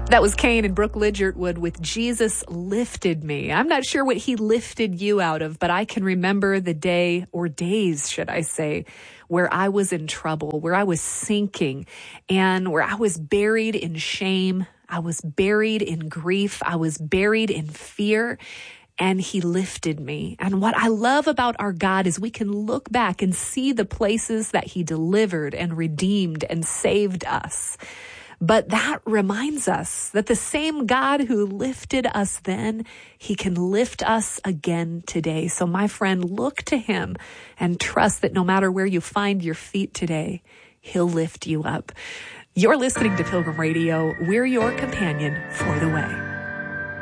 That was Kane and Brooke Lidgertwood with Jesus Lifted Me. I'm not sure what he lifted you out of, but I can remember the day, or days, should I say, where I was in trouble, where I was sinking, and where I was buried in shame. I was buried in grief. I was buried in fear. And he lifted me. And what I love about our God is we can look back and see the places that he delivered and redeemed and saved us. But that reminds us that the same God who lifted us then, he can lift us again today. So my friend, look to him and trust that no matter where you find your feet today, he'll lift you up. You're listening to Pilgrim Radio. We're your companion for the way.